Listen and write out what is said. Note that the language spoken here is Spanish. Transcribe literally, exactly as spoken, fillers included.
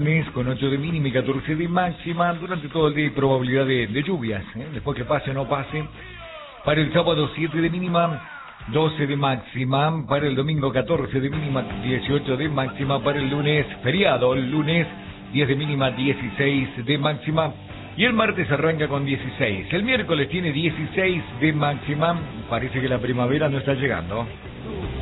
lunes con ocho de mínima y catorce de máxima. Durante todo el día hay probabilidad de, de lluvias, ¿eh? Después que pase o no pase. Para el sábado siete de mínima, doce de máxima. Para el domingo catorce de mínima, dieciocho de máxima. Para el lunes feriado, el lunes diez de mínima, dieciséis de máxima. Y el martes arranca con dieciséis. El miércoles tiene dieciséis de máxima. Parece que la primavera no está llegando.